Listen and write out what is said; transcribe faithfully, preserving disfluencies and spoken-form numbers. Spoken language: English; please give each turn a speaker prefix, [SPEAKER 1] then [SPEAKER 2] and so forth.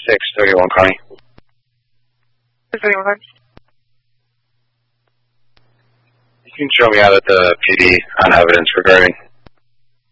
[SPEAKER 1] six thirty-one, Connie.
[SPEAKER 2] six thirty-one.
[SPEAKER 1] You can show me out at the P D on evidence regarding